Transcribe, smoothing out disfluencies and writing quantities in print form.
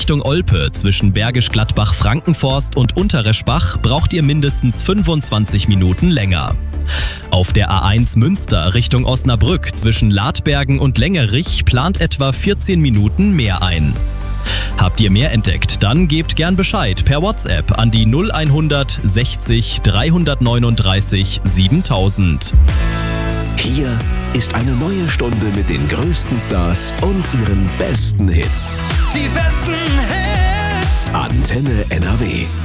Richtung Olpe zwischen Bergisch Gladbach-Frankenforst und Unterreschbach braucht ihr mindestens 25 Minuten länger. Auf der A1 Münster Richtung Osnabrück zwischen Ladbergen und Längerich plant etwa 14 Minuten mehr ein. Habt ihr mehr entdeckt, dann gebt gern Bescheid per WhatsApp an die 0100 60 339 7000. Hier ist eine neue Stunde mit den größten Stars und ihren besten Hits. Die besten Hits. Antenne NRW.